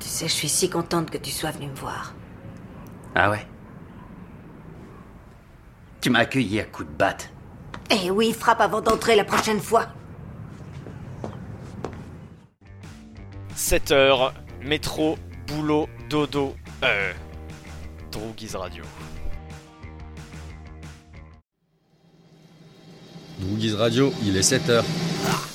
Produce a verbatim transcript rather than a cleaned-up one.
Tu sais, je suis si contente que tu sois venu me voir. Ah ouais? Tu m'as accueilli à coups de batte. Eh oui, frappe avant d'entrer la prochaine fois. sept heures, métro, boulot, dodo, euh... Droogies Radio. Droogies Radio, il est sept heures.